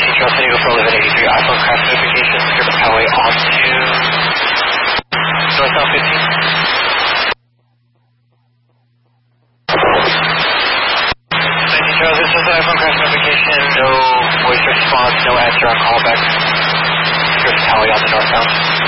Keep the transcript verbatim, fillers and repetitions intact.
nineteen Charles San Diego for eleven eighty-three, iPhone crash notification, Driven Highway onto northbound fifteen. nineteen Charles, this is an iPhone crash notification, no voice response, no answer on callback. Driven Highway on the northbound.